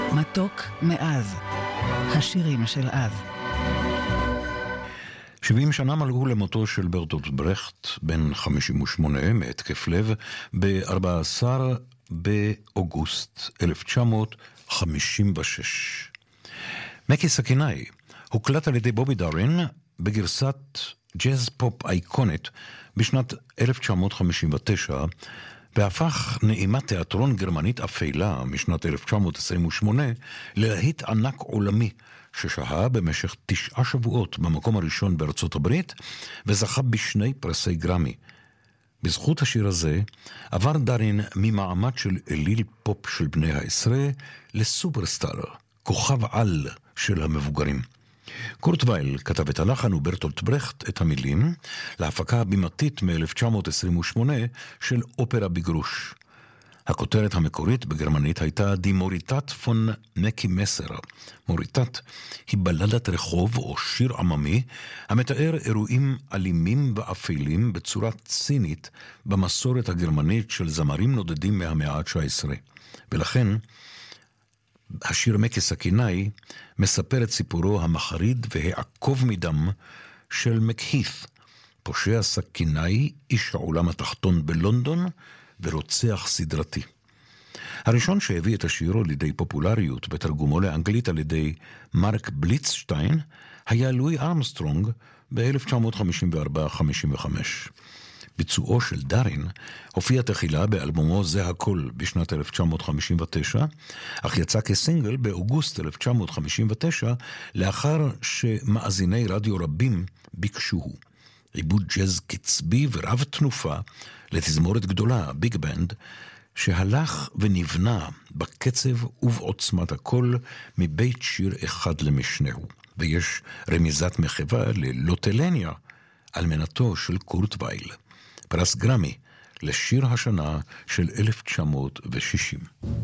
מתוק מאז, השירים של אז. 70 שנה מלאו למותו של ברטולט ברכט, בן 58, מהתקף לב, ב-14 באוגוסט 1956. מקי סכינאי הוקלט על ידי בובי דארין בגרסת ג'אז פופ אייקונית בשנת 1959, והפך נעימת תיאטרון גרמנית אפלה משנת 1928 ללהיט ענק עולמי, ששהה במשך 9 שבועות במקום הראשון בארצות הברית, וזכה בשני פרסי גרמי. בזכות השיר הזה עבר דארין ממעמד של אליל פופ של בני העשרה לסופרסטאר, כוכב על של המבוגרים. קורט וייל כתב את הלחן וברטולט ברכט את המילים להפקה הבימתית מ-1928 של אופרה בגרוש. הכותרת המקורית בגרמנית הייתה די מוריטט פון מקי מסר. מוריטט היא בלדת רחוב או שיר עממי המתאר אירועים אלימים ואפלים בצורה צינית במסורת הגרמנית של זמרים נודדים מהמאה ה-19. ולכן השיר מקי סכינאי מספר את סיפורו המחריד והעקוב מדם של מקהית, פושע סכינאי, איש העולם התחתון בלונדון ורוצח סדרתי. הראשון שהביא את השיר לידי פופולריות בתרגומו לאנגלית על ידי מרק בליצשטיין היה לואי ארמסטרונג ב-1954-55. ביצועו של דארין הופיע תחילה באלבומו זה הכל בשנת 1959, אך יצא כסינגל באוגוסט 1959, לאחר שמאזיני רדיו רבים ביקשוהו. עיבוד ג'אז קצבי ורב תנופה לתזמורת גדולה, ביג בנד, שהלך ונבנה בקצב ובעוצמת הכל מבית שיר אחד למשנהו. ויש רמיזת מחווה ללוטלניה, אלמנתו של קורט וייל. פרס גרמי לשיר השנה של 1960.